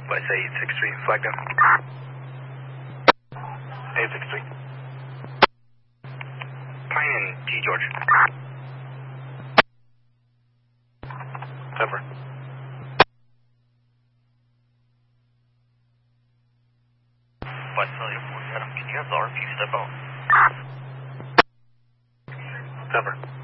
West 863, flag down. 863. Pine and G, George. Over. West Philly 47, can you have the RP step out? Over.